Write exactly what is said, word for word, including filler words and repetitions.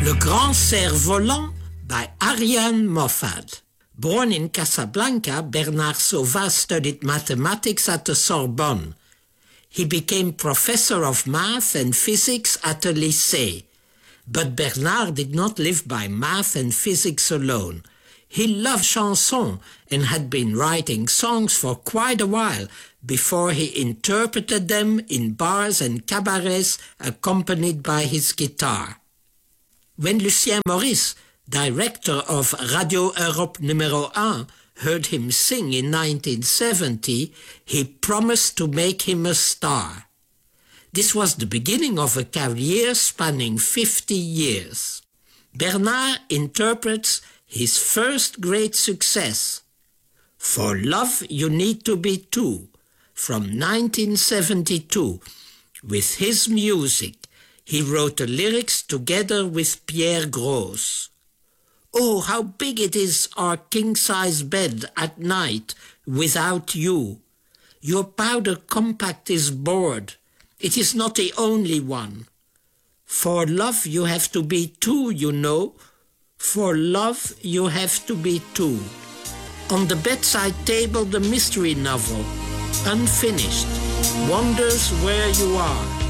Le Grand Cerf-Volant by Ariane Moffat. Born in Casablanca, Bernard Sauvage studied mathematics at the Sorbonne. He became professor of math and physics at the Lycée. But Bernard did not live by math and physics alone. He loved chansons and had been writing songs for quite a while before he interpreted them in bars and cabarets accompanied by his guitar. When Lucien Maurice, director of Radio Europe numéro one, heard him sing in nineteen seventy, he promised to make him a star. This was the beginning of a career spanning fifty years. Bernard interprets his first great success, For Love You Need to Be Two, from nineteen seventy-two. With his music, he wrote the lyrics together with Pierre Gross. Oh, how big it is, our king-size bed at night without you. Your powder compact is bored. It is not the only one. For love you have to be two, you know. For love you have to be two. On the bedside table the mystery novel, unfinished, wonders where you are.